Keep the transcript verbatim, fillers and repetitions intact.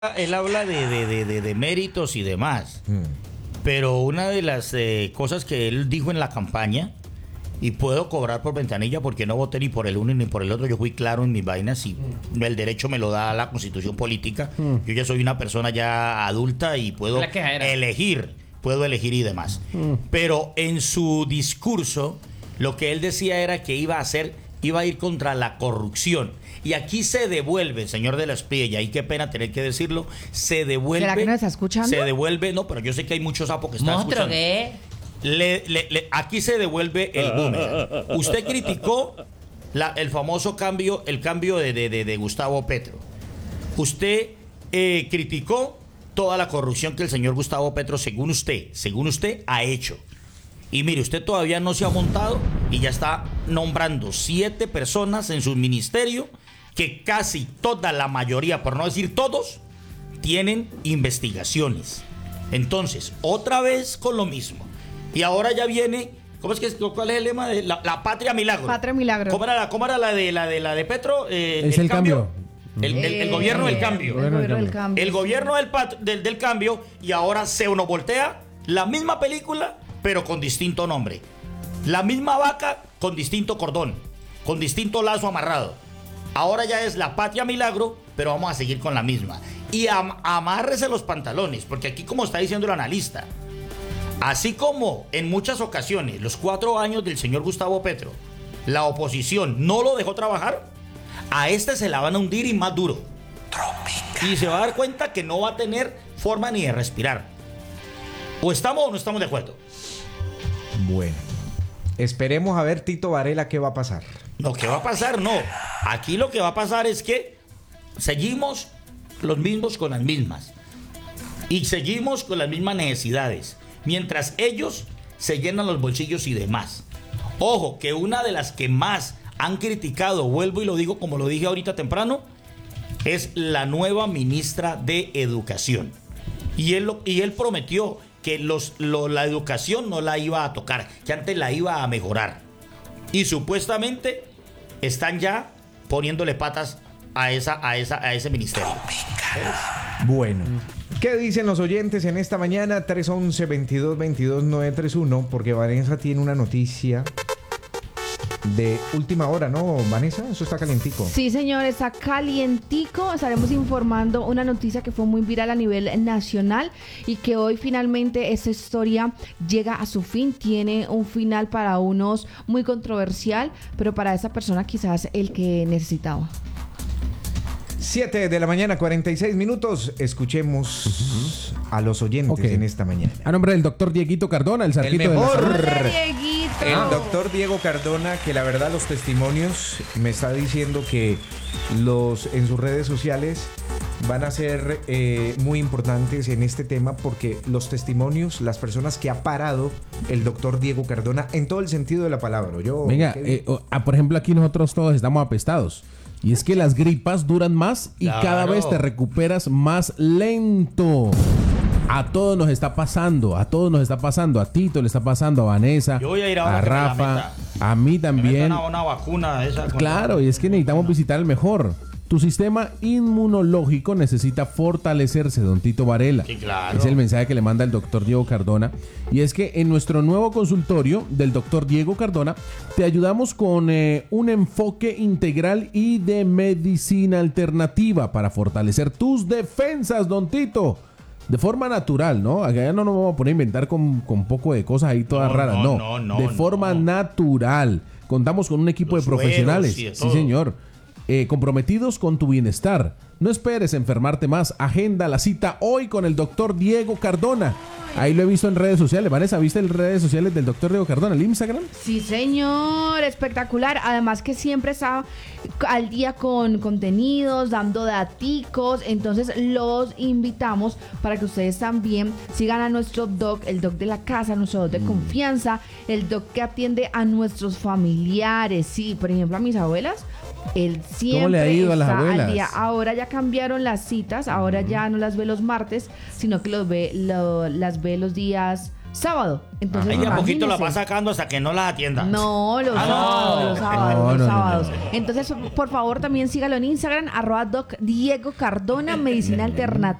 Él habla de, de, de, de, de méritos y demás, mm. pero una de las eh, cosas que él dijo en la campaña, y puedo cobrar por ventanilla porque no voté ni por el uno ni por el otro, yo fui claro en mis vainas y mm. el derecho me lo da la Constitución política, mm. yo ya soy una persona ya adulta y puedo elegir, puedo elegir y demás. Mm. Pero en su discurso, lo que él decía era que iba a hacer, iba a ir contra la corrupción. Y aquí se devuelve, señor de la Espriella, y qué pena tener que decirlo, se devuelve... ¿Será que no está escuchando? Se devuelve, no, pero yo sé que hay muchos sapos que están ¿Monstruo escuchando. qué? Le, le, le, aquí se devuelve el boomerang. Usted criticó la, el famoso cambio, el cambio de, de, de, de Gustavo Petro. Usted eh, criticó toda la corrupción que el señor Gustavo Petro, según usted, según usted, ha hecho. Y mire, usted todavía no se ha montado y ya está nombrando siete personas en su ministerio que casi toda la mayoría, por no decir todos, tienen investigaciones. Entonces, otra vez con lo mismo. Y ahora ya viene, ¿cómo es que cuál es el lema de la, la patria milagro? Patria milagro. ¿Cómo era la, cómo era la de la de la de Petro? Eh, es el, el cambio. cambio. El, el, el gobierno del cambio. El gobierno del cambio. El gobierno del, del, del cambio, y ahora se uno voltea la misma película, pero con distinto nombre. La misma vaca con distinto cordón, con distinto lazo amarrado. Ahora ya es la patria milagro, pero vamos a seguir con la misma. Y am amárrese los pantalones, porque aquí, como está diciendo el analista, así como en muchas ocasiones, los cuatro años del señor Gustavo Petro, la oposición no lo dejó trabajar, a este se la van a hundir y más duro. Tropical. Y se va a dar cuenta que no va a tener forma ni de respirar. ¿O estamos o no estamos de acuerdo? Bueno, esperemos a ver, Tito Varela, qué va a pasar. No, ¿qué va a pasar? No. Aquí lo que va a pasar es que seguimos los mismos con las mismas. Y seguimos con las mismas necesidades. Mientras ellos se llenan los bolsillos y demás. Ojo, que una de las que más han criticado, vuelvo y lo digo como lo dije ahorita temprano, es la nueva ministra de Educación. Y él, y él prometió que los, lo, la educación no la iba a tocar, que antes la iba a mejorar. Y supuestamente están ya poniéndole patas a, esa, a, esa, a ese ministerio. Bueno, ¿qué dicen los oyentes en esta mañana? tres once, veintidós veintidós, nueve treinta y uno, porque Vanessa tiene una noticia de última hora, ¿no, Vanessa? Eso está calientico. Sí, señor, está calientico. Estaremos informando una noticia que fue muy viral a nivel nacional y que hoy finalmente esta historia llega a su fin. Tiene un final para unos muy controversial, pero para esa persona quizás el que necesitaba. siete de la mañana, cuarenta y seis minutos. Escuchemos uh-huh. a los oyentes okay. en esta mañana. A nombre del doctor Dieguito Cardona, el sarquito el mejor. de la El doctor Diego Cardona, que la verdad los testimonios me está diciendo que los en sus redes sociales van a ser eh, muy importantes en este tema, porque los testimonios, las personas que ha parado el doctor Diego Cardona en todo el sentido de la palabra. Yo, Venga, eh, ah, por ejemplo, aquí nosotros todos estamos apestados. Y es que las gripas duran más y claro. cada vez te recuperas más lento. A todos nos está pasando, a todos nos está pasando, a Tito le está pasando, a Vanessa, Yo voy a, ir ahora a Rafa, a mí también. Una, una vacuna esa claro, la... y es que necesitamos visitar el mejor. Tu sistema inmunológico necesita fortalecerse, don Tito Varela. Sí, claro. Es el mensaje que le manda el doctor Diego Cardona. Y es que en nuestro nuevo consultorio del doctor Diego Cardona te ayudamos con eh, un enfoque integral y de medicina alternativa para fortalecer tus defensas, don Tito. De forma natural, ¿no? Acá no nos vamos a poner a inventar con, con poco de cosas ahí todas no, raras, no. no, no de no, forma no. natural. Contamos con un equipo Los de profesionales. Y de sí, señor. Eh, comprometidos con tu bienestar. No esperes enfermarte más. Agenda la cita hoy con el doctor Diego Cardona. Ahí lo he visto en redes sociales. Vanessa, ¿viste en redes sociales del doctor Diego Cardona, el Instagram? Sí, señor. Espectacular. Además que siempre está al día con contenidos, dando daticos. Entonces los invitamos para que ustedes también sigan a nuestro doc, el doc de la casa, nuestro doc de mm. confianza, el doc que atiende a nuestros familiares. Sí, por ejemplo, a mis abuelas. Él siempre ¿Cómo le ha ido a las está abuelas? Al día. Ahora ya cambiaron las citas, ahora ya no las ve los martes, sino que los ve, lo, las ve los días sábado. Entonces, Ella a poquito la imagínese. va sacando hasta que no la atienda. No, los Ah, sábados, no. los sábados, No, los no, no, sábados. no. Entonces, por favor, también sígalo en Instagram, arroba doc Diego Cardona, Medicina Alternativa.